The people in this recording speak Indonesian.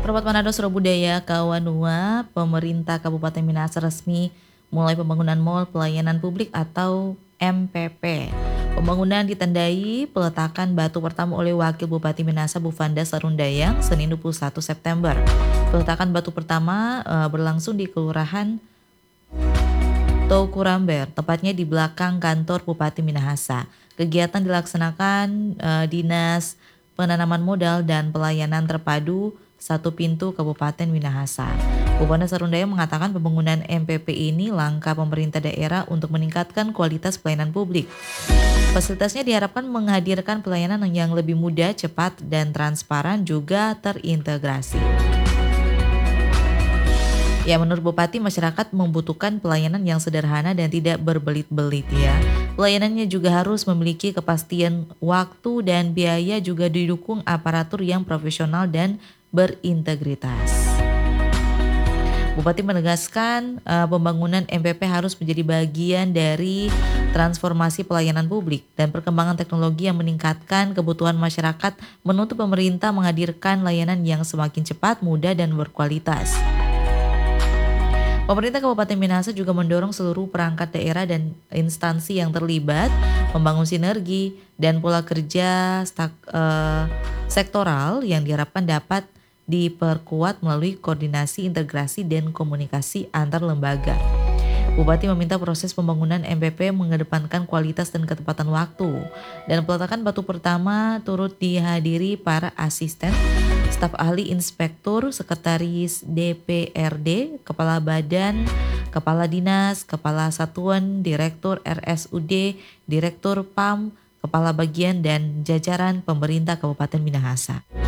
Perpat Manado Surabudaya Kawanua, pemerintah Kabupaten Minahasa resmi mulai pembangunan Mall Pelayanan Publik atau MPP. Pembangunan ditandai peletakan batu pertama oleh Wakil Bupati Minahasa Bufanda Sarundayang Senin 21 September. Peletakan batu pertama berlangsung di Kelurahan Toukuramber, tepatnya di belakang kantor Bupati Minahasa. Kegiatan dilaksanakan Dinas Penanaman Modal dan Pelayanan Terpadu Satu Pintu Kabupaten Minahasa. Bupati Sarundayang mengatakan pembangunan MPP ini langkah pemerintah daerah untuk meningkatkan kualitas pelayanan publik. Fasilitasnya diharapkan menghadirkan pelayanan yang lebih mudah, cepat, dan transparan juga terintegrasi. Ya, menurut Bupati, masyarakat membutuhkan pelayanan yang sederhana dan tidak berbelit-belit ya. Pelayanannya juga harus memiliki kepastian waktu dan biaya, juga didukung aparatur yang profesional dan berintegritas. Bupati menegaskan pembangunan MPP harus menjadi bagian dari transformasi pelayanan publik dan perkembangan teknologi yang meningkatkan kebutuhan masyarakat, menuntut pemerintah menghadirkan layanan yang semakin cepat, mudah, dan berkualitas. Pemerintah Kabupaten Minahasa juga mendorong seluruh perangkat daerah dan instansi yang terlibat membangun sinergi dan pola kerja sektoral yang diharapkan dapat diperkuat melalui koordinasi, integrasi, dan komunikasi antar lembaga. Bupati meminta proses pembangunan MPP mengedepankan kualitas dan ketepatan waktu, dan peletakan batu pertama turut dihadiri para asisten, staf ahli, inspektur, sekretaris DPRD, kepala badan, kepala dinas, kepala satuan, direktur RSUD, direktur PAM, kepala bagian, dan jajaran pemerintah Kabupaten Minahasa.